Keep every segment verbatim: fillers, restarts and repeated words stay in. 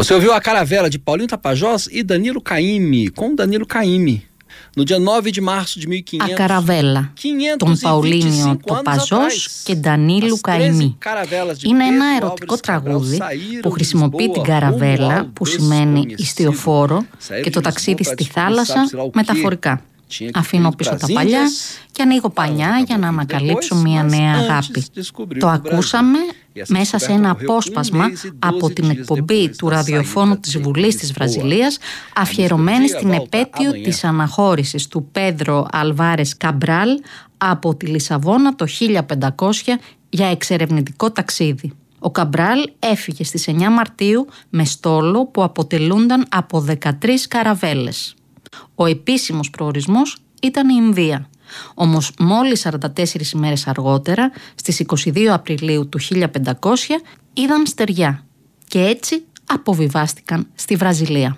Você ouviu A Caravela de Paulinho Tapajós e Danilo Caymmi, com Danilo Caymmi. No dia nove de março de mil e quinhentos, A Caravela των Παολίνιο Τοπαζός και Ντανίλου Καΐμι. Είναι ένα ερωτικό τραγούδι που χρησιμοποιεί την καραβέλα, που σημαίνει ιστιοφόρο, και το ταξίδι στη θάλασσα μεταφορικά. Αφήνω πίσω τα παλιά και ανοίγω πανιά για να ανακαλύψω μια νέα αγάπη. Το ακούσαμε μέσα σε ένα απόσπασμα από την εκπομπή του ραδιοφώνου της Βουλής της Βραζιλίας, αφιερωμένη στην επέτειο της αναχώρησης του Πέδρο Αλβάρες Καμπράλ από τη Λισαβόνα το χίλια πεντακόσια για εξερευνητικό ταξίδι. Ο Καμπράλ έφυγε στις εννιά Μαρτίου με στόλο που αποτελούνταν από δεκατρείς καραβέλες. Ο επίσημος προορισμός ήταν η Ινδία. Όμως μόλις σαράντα τέσσερις ημέρες αργότερα, στις είκοσι δύο Απριλίου του χίλια πεντακόσια, είδαν στεριά και έτσι αποβιβάστηκαν στη Βραζιλία.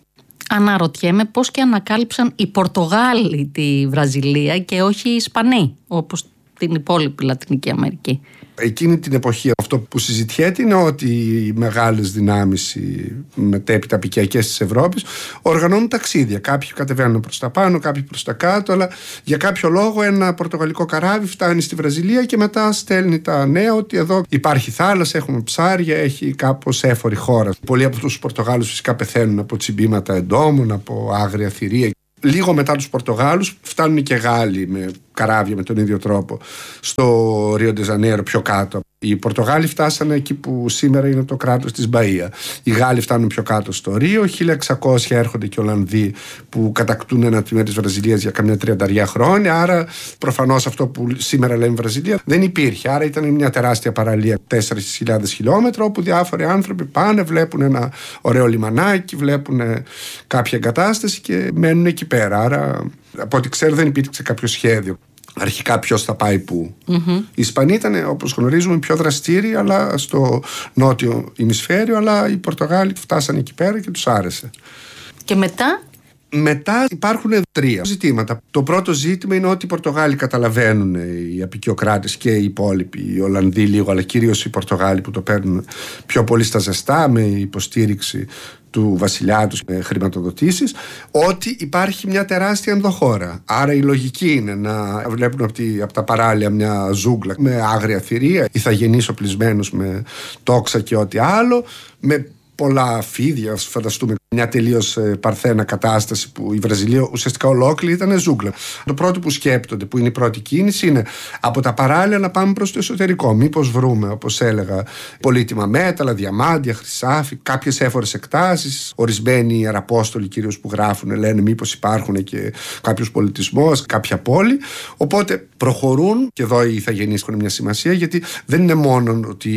Αναρωτιέμαι πώς και ανακάλυψαν οι Πορτογάλοι τη Βραζιλία και όχι οι Ισπανοί, όπως την υπόλοιπη Λατινική Αμερική. Εκείνη την εποχή αυτό που συζητιέται είναι ότι οι μεγάλες δυνάμεις, οι μετέπειτα απικιακές της Ευρώπης, οργανώνουν ταξίδια. Κάποιοι κατεβαίνουν προς τα πάνω, κάποιοι προς τα κάτω, αλλά για κάποιο λόγο ένα πορτογαλικό καράβι φτάνει στη Βραζιλία και μετά στέλνει τα νέα ότι εδώ υπάρχει θάλασσα, έχουμε ψάρια, έχει κάπως έφορη χώρα. Πολλοί από αυτούς τους Πορτογάλους φυσικά πεθαίνουν από τσιμπήματα εντόμων, από άγρια θηρία. Λίγο μετά τους Πορτογάλους φτάνουν και Γάλλοι με καράβια με τον ίδιο τρόπο στο Ρίο ντε Ζανέιρο πιο κάτω. Οι Πορτογάλοι φτάσανε εκεί που σήμερα είναι το κράτος της Μπαΐα. Οι Γάλλοι φτάνουν πιο κάτω στο Ρίο. χίλια εξακόσια έρχονται και οι Ολλανδοί που κατακτούν ένα τμήμα της Βραζιλίας για καμιά τριανταριά χρόνια. Άρα προφανώς αυτό που σήμερα λέμε Βραζιλία δεν υπήρχε. Άρα ήταν μια τεράστια παραλία τέσσερις χιλιάδες χιλιόμετρα όπου διάφοροι άνθρωποι πάνε, βλέπουν ένα ωραίο λιμανάκι, βλέπουν κάποια εγκατάσταση και μένουν εκεί πέρα. Άρα από ό,τι ξέρω δεν υπήρξε κάποιο σχέδιο αρχικά ποιος θα πάει πού. Mm-hmm. Οι Ισπανοί ήταν, όπως γνωρίζουμε, πιο δραστήριοι αλλά στο νότιο ημισφαίριο, αλλά οι Πορτογάλοι φτάσανε εκεί πέρα και τους άρεσε. Και μετά? Μετά υπάρχουν τρία ζητήματα. Το πρώτο ζήτημα είναι ότι οι Πορτογάλοι καταλαβαίνουν, οι απικιοκράτες και οι υπόλοιποι, οι Ολλανδοί λίγο, αλλά κυρίως οι Πορτογάλοι που το παίρνουν πιο πολύ στα ζεστά με υποστήριξη του βασιλιά τους με χρηματοδοτήσεις, ότι υπάρχει μια τεράστια ενδοχώρα. Άρα η λογική είναι να βλέπουν από, τη, από τα παράλια μια ζούγκλα με άγρια θηρία, ηθαγενείς οπλισμένους με τόξα και ό,τι άλλο, με πολλά φίδια, φανταστούμε μια τελείως παρθένα κατάσταση που η Βραζιλία ουσιαστικά ολόκληρη ήταν ζούγκλα. Το πρώτο που σκέπτονται, που είναι η πρώτη κίνηση, είναι από τα παράλια να πάμε προς το εσωτερικό. Μήπως βρούμε, όπως έλεγα, πολύτιμα μέταλλα, διαμάντια, χρυσάφι, κάποιες έφορες εκτάσεις. Ορισμένοι ιεραπόστολοι κυρίως που γράφουν λένε μήπως υπάρχουν και κάποιος πολιτισμός, κάποια πόλη. Οπότε προχωρούν, και εδώ οι ηθαγενείς έχουν μια σημασία, γιατί δεν είναι μόνο ότι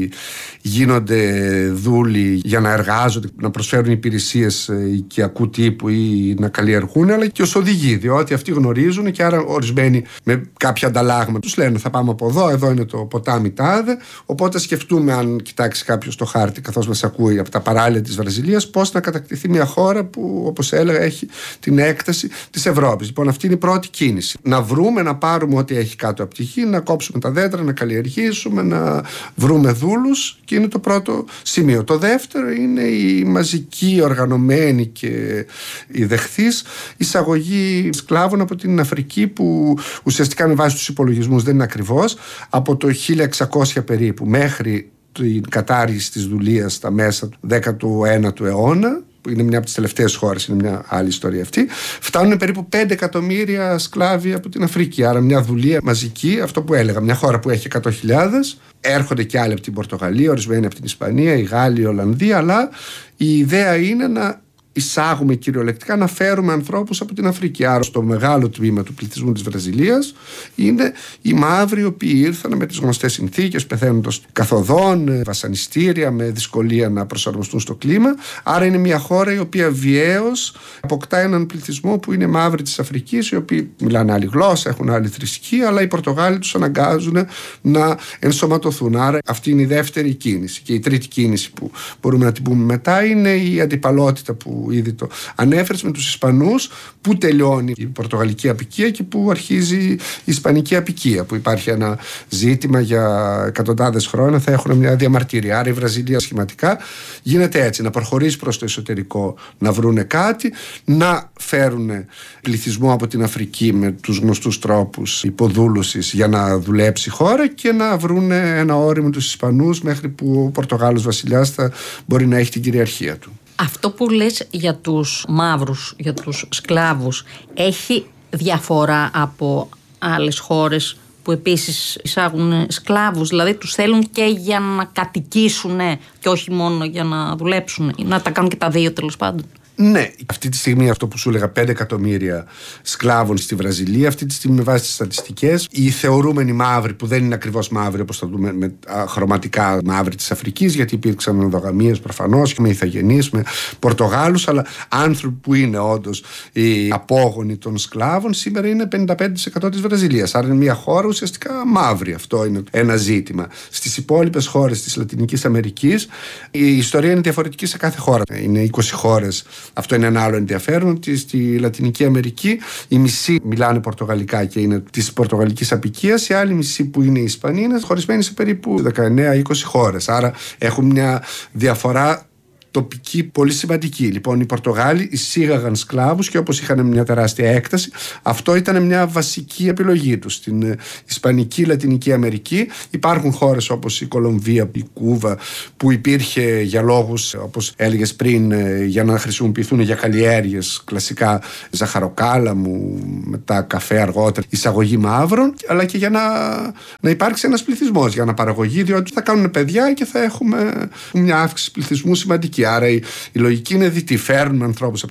γίνονται δούλοι για να εργάζονται, να προσφέρουν υπηρεσίες οικιακού τύπου ή να καλλιεργούν, αλλά και ως οδηγοί, διότι αυτοί γνωρίζουν και άρα ορισμένοι με κάποια ανταλλάγματα τους λένε θα πάμε από εδώ, εδώ είναι το ποτάμι τάδε. Οπότε σκεφτούμε, αν κοιτάξει κάποιος το χάρτη καθώς μας ακούει από τα παράλια της Βραζιλίας, πώς να κατακτηθεί μια χώρα που, όπως έλεγα, έχει την έκταση της Ευρώπης. Λοιπόν, αυτή είναι η πρώτη κίνηση. Να βρούμε, να πάρουμε ό,τι έχει κάτω από τη γη, να κόψουμε τα δέντρα, να καλλιεργήσουμε, να βρούμε δούλους, και είναι το πρώτο σημείο. Το δεύτερο είναι η μαζική, οργανωμένη και η δεχθής εισαγωγή σκλάβων από την Αφρική, που ουσιαστικά με βάση τους υπολογισμούς δεν είναι ακριβώς, από το χίλια εξακόσια περίπου μέχρι την κατάργηση της δουλείας στα μέσα του δέκατου ένατου αιώνα, που είναι μια από τις τελευταίες χώρες, είναι μια άλλη ιστορία αυτή, φτάνουν περίπου πέντε εκατομμύρια σκλάβοι από την Αφρική. Άρα μια δουλεία μαζική, αυτό που έλεγα, μια χώρα που έχει εκατό χιλιάδες, έρχονται και άλλοι από την Πορτογαλία, ορισμένοι από την Ισπανία, οι Γάλλοι, οι Ολλανδοί, αλλά η ιδέα είναι να εισάγουμε κυριολεκτικά, να φέρουμε ανθρώπους από την Αφρική. Άρα στο μεγάλο τμήμα του πληθυσμού της Βραζιλίας είναι οι μαύροι, οι οποίοι ήρθαν με τις γνωστές συνθήκες, πεθαίνοντας καθοδόν, βασανιστήρια, με δυσκολία να προσαρμοστούν στο κλίμα. Άρα είναι μια χώρα η οποία βιαίως αποκτά έναν πληθυσμό που είναι μαύροι της Αφρικής, οι οποίοι μιλάνε άλλη γλώσσα, έχουν άλλη θρησκεία, αλλά οι Πορτογάλοι τους αναγκάζουν να ενσωματωθούν. Άρα αυτή είναι η δεύτερη κίνηση. Και η τρίτη κίνηση που μπορούμε να την πούμε μετά είναι η αντιπαλότητα που που ήδη το ανέφερες, με τους Ισπανούς, που τελειώνει η πορτογαλική αποικία και που αρχίζει η ισπανική αποικία, που υπάρχει ένα ζήτημα για εκατοντάδες χρόνια, θα έχουν μια διαμαρτυρία. Άρα η Βραζιλία σχηματικά γίνεται έτσι, να προχωρήσει προς το εσωτερικό, να βρούνε κάτι, να φέρουν πληθυσμό από την Αφρική με τους γνωστούς τρόπους υποδούλωσης για να δουλέψει η χώρα και να βρούνε ένα όριμο με τους Ισπανούς μέχρι που ο Πορτογάλος βασιλιάς θα μπορεί να έχει την κυριαρχία του. Αυτό που λες για τους μαύρους, για τους σκλάβους, έχει διαφορά από άλλες χώρες που επίσης εισάγουν σκλάβους? Δηλαδή τους θέλουν και για να κατοικήσουν και όχι μόνο για να δουλέψουν, ή να τα κάνουν και τα δύο τέλος πάντων? Ναι, αυτή τη στιγμή αυτό που σου έλεγα, πέντε εκατομμύρια σκλάβων στη Βραζιλία, αυτή τη στιγμή με βάση τις στατιστικές, οι θεωρούμενοι μαύροι, που δεν είναι ακριβώς μαύροι όπως θα δούμε, με χρωματικά μαύροι της Αφρικής, γιατί υπήρξαν ενδογαμίες προφανώς και με ηθαγενείς, με Πορτογάλους, αλλά άνθρωποι που είναι όντως οι απόγονοι των σκλάβων, σήμερα είναι πενήντα πέντε τοις εκατό της Βραζιλίας. Άρα είναι μια χώρα ουσιαστικά μαύρη. Αυτό είναι ένα ζήτημα. Στις υπόλοιπες χώρες της Λατινικής Αμερικής η ιστορία είναι διαφορετική σε κάθε χώρα. Είναι είκοσι χώρες. Αυτό είναι ένα άλλο ενδιαφέρον, ότι στη Λατινική Αμερική οι μισοί μιλάνε πορτογαλικά και είναι της πορτογαλικής αποικίας, οι άλλοι μισοί που είναι οι Ισπανοί είναι χωρισμένοι σε περίπου δεκαεννέα είκοσι χώρες. Άρα έχουν μια διαφορά τοπική πολύ σημαντική. Λοιπόν, οι Πορτογάλοι εισήγαγαν σκλάβους και όπως είχαν μια τεράστια έκταση, αυτό ήταν μια βασική επιλογή τους. Στην Ισπανική Λατινική Αμερική υπάρχουν χώρες όπως η Κολομβία, η Κούβα, που υπήρχε για λόγους, όπως έλεγες πριν, για να χρησιμοποιηθούν για καλλιέργειες, κλασικά ζαχαροκάλαμου, μετά καφέ αργότερα, εισαγωγή μαύρων, αλλά και για να, να υπάρξει ένας πληθυσμός, για αναπαραγωγή, διότι θα κάνουν παιδιά και θα έχουμε μια αύξηση πληθυσμού σημαντική. Άρα η, η λογική είναι δίτη, φέρνουν ανθρώπους από